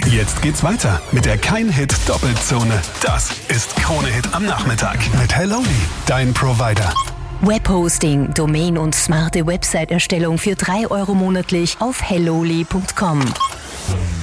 Jetzt geht's weiter mit der Kein-Hit-Doppelzone. Das ist Krone-Hit am Nachmittag mit Helloli, dein Provider. Webhosting, Domain und smarte Website-Erstellung für 3 € monatlich auf helloli.com.